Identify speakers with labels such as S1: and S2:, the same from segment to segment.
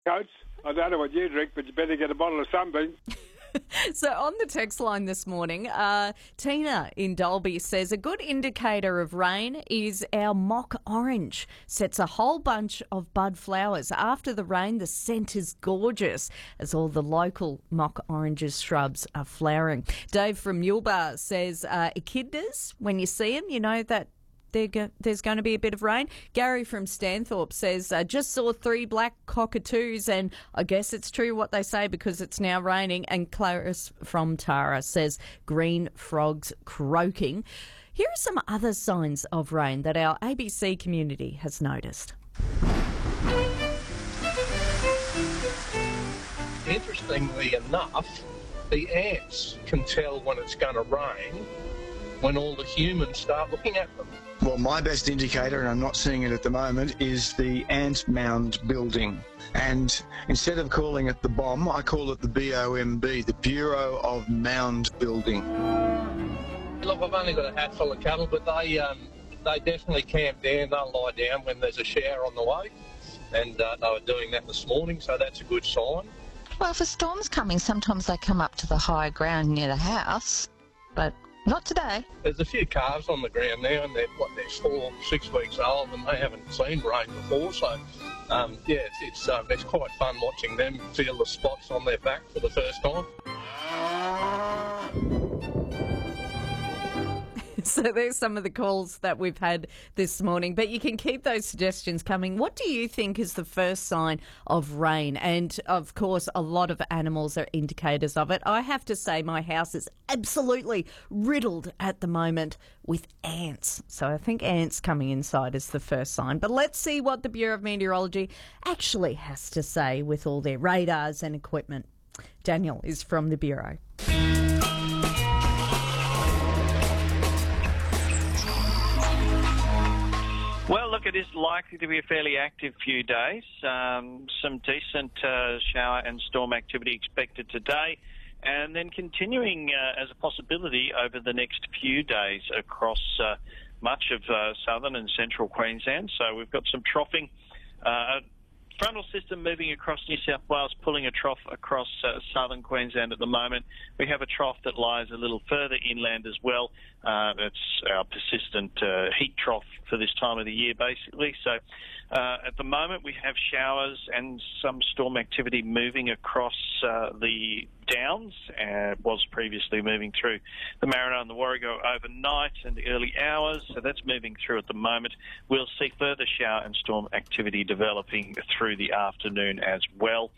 S1: Coach, I don't know what you drink, but you better get a bottle of Sunbeam.
S2: So on the text line this morning, Tina in Dalby says a good indicator of rain is our mock orange. Sets a whole bunch of bud flowers. After the rain, the scent is gorgeous as all the local mock oranges shrubs are flowering. Dave from Muleba says echidnas, when you see them, you know that there's going to be a bit of rain. Gary from Stanthorpe says, just saw 3 black cockatoos, and I guess it's true what they say because it's now raining. And Clarice from Tara says, green frogs croaking. Here are some other signs of rain that our ABC community has noticed.
S3: Interestingly enough, the ants can tell when it's going to rain when all the humans start looking at them.
S4: Well, my best indicator, and I'm not seeing it at the moment, is the ant mound building. And instead of calling it the BOM, I call it the BOMB, the Bureau of Mound Building.
S3: Look, I've only got a hatful of cattle, but they definitely camp down. They'll lie down when there's a shower on the way. And they were doing that this morning, so that's a good sign.
S5: Well, if a storm's coming, sometimes they come up to the higher ground near the house, but not today.
S3: There's a few calves on the ground now, and they're 4, 6 weeks old, and they haven't seen rain before. So, it's quite fun watching them feel the spots on their back for the first time.
S2: So there's some of the calls that we've had this morning, but you can keep those suggestions coming. What do you think is the first sign of rain? And, of course, a lot of animals are indicators of it. I have to say my house is absolutely riddled at the moment with ants. So I think ants coming inside is the first sign. But let's see what the Bureau of Meteorology actually has to say with all their radars and equipment. Daniel is from the Bureau.
S6: Well, look, it is likely to be a fairly active few days. Some decent shower and storm activity expected today, and then continuing as a possibility over the next few days across much of southern and central Queensland. So we've got some troughing. Frontal system moving across New South Wales, pulling a trough across southern Queensland at the moment. We have a trough that lies a little further inland as well. It's our persistent heat trough for this time of the year, basically. So at the moment we have showers and some storm activity moving across the Downs. Was previously moving through the Mariner and the Warrego overnight and early hours, so that's moving through at the moment. We'll see further shower and storm activity developing through the afternoon as well.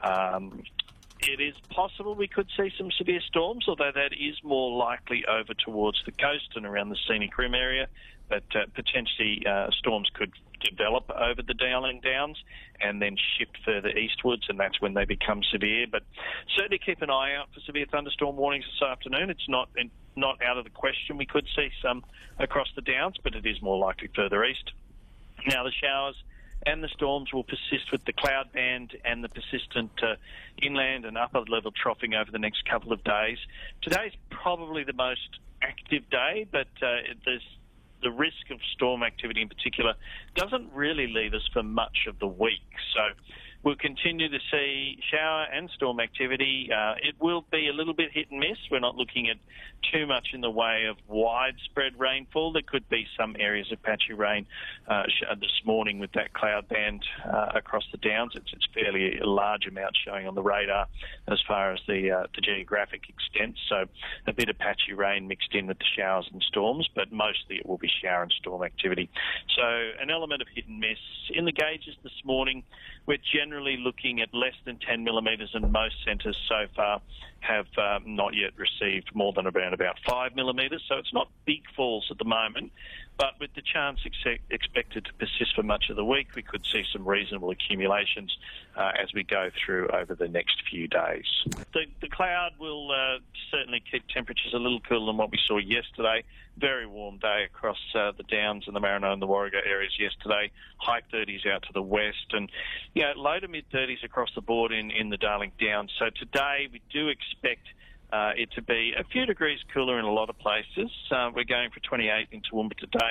S6: It is possible we could see some severe storms, although that is more likely over towards the coast and around the Scenic Rim area. But potentially storms could develop over the Dowling Downs and then shift further eastwards, and that's when they become severe. But certainly keep an eye out for severe thunderstorm warnings this afternoon. It's not out of the question we could see some across the Downs, but it is more likely further east. Now the showers and the storms will persist with the cloud band and the persistent inland and upper level troughing over the next couple of days. Today's probably the most active day, but there's the risk of storm activity in particular doesn't really leave us for much of the week. So we'll continue to see shower and storm activity. It will be a little bit hit and miss. We're not looking at too much in the way of widespread rainfall. There could be some areas of patchy rain this morning with that cloud band across the Downs. It's fairly a large amount showing on the radar as far as the geographic extent. So a bit of patchy rain mixed in with the showers and storms, but mostly it will be shower and storm activity. So an element of hit and miss. In the gauges this morning, we're generally looking at less than 10 millimetres, and most centres so far have not yet received more than around about 5 millimetres. So it's not big falls at the moment, but with the chance expected to persist for much of the week, we could see some reasonable accumulations as we go through over the next few days. The cloud will certainly keep temperatures a little cooler than what we saw yesterday. Very warm day across the Downs and the Mariner and the Warrego areas yesterday. High 30s out to the west, and low to mid 30s across the board in the Darling Downs. So today we do expect it to be a few degrees cooler in a lot of places. We're going for 28 in Toowoomba today,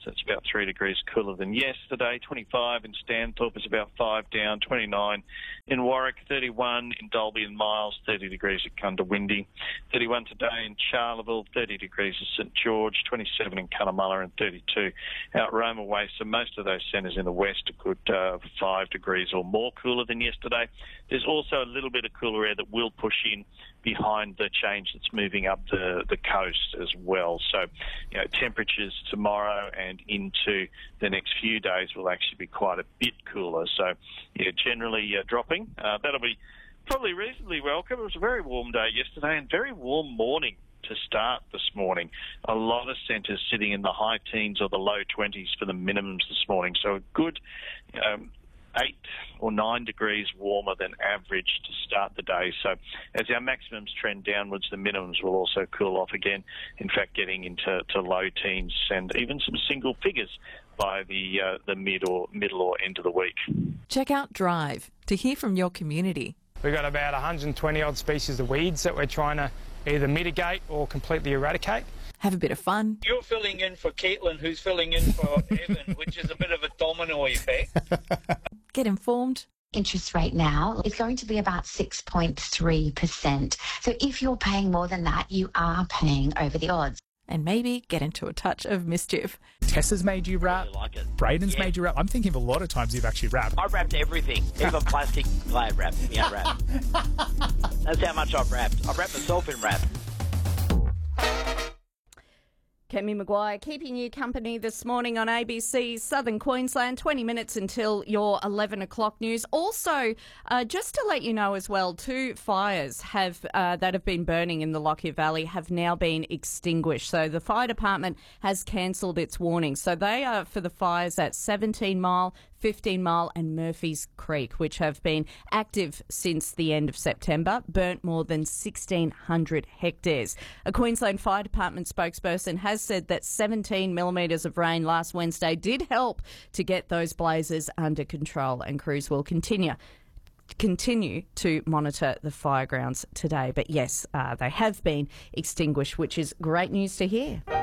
S6: So it's about 3 degrees cooler than yesterday. 25 in Stanthorpe is about 5 down. 29 in Warwick. 31 in Dalby and Miles. 30 degrees at Cundawindi. 31 today in Charleville. 30 degrees at St George. 27 in Cunnamulla and 32 out Roma Way. So most of those centres in the west are good 5 degrees or more cooler than yesterday. There's also a little bit of cooler air that will push in behind the change that's moving up the coast as well. So, temperatures tomorrow and into the next few days will actually be quite a bit cooler. So, generally dropping. That'll be probably reasonably welcome. It was a very warm day yesterday and very warm morning to start this morning. A lot of centres sitting in the high teens or the low 20s for the minimums this morning. So a good 8 or 9 degrees warmer than average to start the day. So as our maximums trend downwards, the minimums will also cool off again, in fact getting into low teens and even some single figures by the middle or end of the week.
S7: Check out Drive to hear from your community.
S8: We've got about 120 odd species of weeds that we're trying to either mitigate or completely eradicate.
S7: Have a bit of fun.
S9: You're filling in for Caitlin, who's filling in for Evan, which is a bit of a domino effect.
S7: Get informed.
S10: Interest rate now is going to be about 6.3%. So if you're paying more than that, you are paying over the odds.
S7: And maybe get into a touch of mischief.
S11: Tessa's made you rap.
S12: Really like it.
S11: Braden's made you rap. I'm thinking of a lot of times you've actually rapped.
S12: I've rapped everything, even plastic glad rap. Yeah, rap. That's how much I've rapped. I've rapped myself in rap.
S2: Kemi Maguire keeping you company this morning on ABC Southern Queensland, 20 minutes until your 11 o'clock news. Also, just to let you know as well, 2 fires that have been burning in the Lockyer Valley have now been extinguished. So the fire department has cancelled its warning. So they are for the fires at 17 Mile, 15 Mile and Murphy's Creek, which have been active since the end of September, burnt more than 1,600 hectares. A Queensland Fire Department spokesperson has said that 17 millimetres of rain last Wednesday did help to get those blazes under control, and crews will continue to monitor the fire grounds today. But yes, they have been extinguished, which is great news to hear.